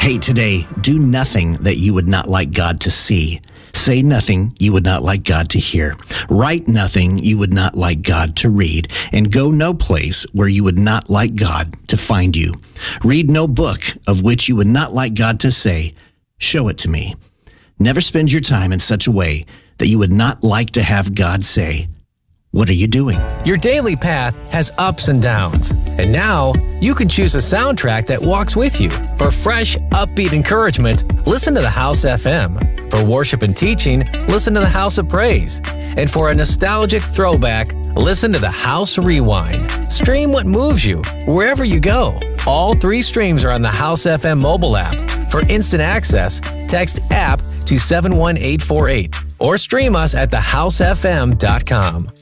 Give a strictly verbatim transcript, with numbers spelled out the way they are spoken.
Hey, today, do nothing that you would not like God to see. Say nothing you would not like God to hear. Write nothing you would not like God to read. And go no place where you would not like God to find you. Read no book of which you would not like God to say, "Show it to me." Never spend your time in such a way that you would not like to have God say, "What are you doing?" Your daily path has ups and downs, and now you can choose a soundtrack that walks with you. For fresh, upbeat encouragement, listen to the House F M. For worship and teaching, listen to the House of Praise. And for a nostalgic throwback, listen to the House Rewind. Stream what moves you, wherever you go. All three streams are on the House F M mobile app. For instant access, text app to seven one eight four eight or stream us at the house f m dot com.